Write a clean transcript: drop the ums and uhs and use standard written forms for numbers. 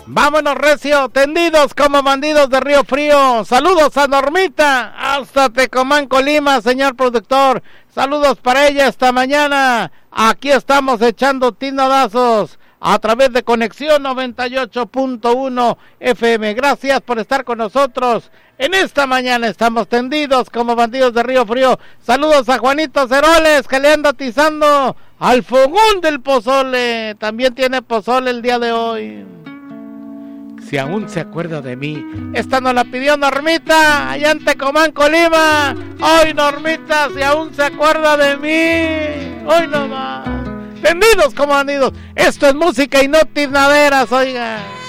Vámonos recio, tendidos como bandidos de Río Frío. Saludos a Normita, hasta Tecomán, Colima, señor productor. Saludos para ella esta mañana. Aquí estamos echando tinodazos a través de Conexión 98.1 FM. Gracias por estar con nosotros. En esta mañana estamos tendidos como bandidos de Río Frío. Saludos a Juanito Ceroles, que le anda atizando al fogón del pozole. También tiene pozole el día de hoy. Si aún se acuerda de mí. Esta nos la pidió Normita, allá en Tecomán, Colima. Hoy, Normita, si aún se acuerda de mí. Hoy nomás. Tendidos como bandidos. Esto es música y no tiznaderas, oiga.